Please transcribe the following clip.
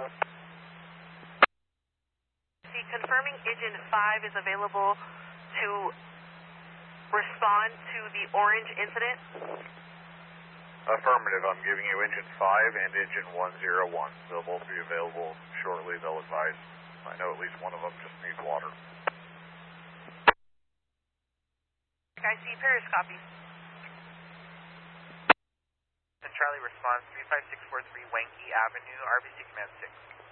Confirming Engine 5 is available to respond to the orange incident. Affirmative. I'm giving you Engine 5 and Engine 101. They'll both be available shortly. They'll advise. I know at least one of them just needs water. I see Paris, copy. And Charlie responds 35643 Wanky Avenue, RBC Command 6.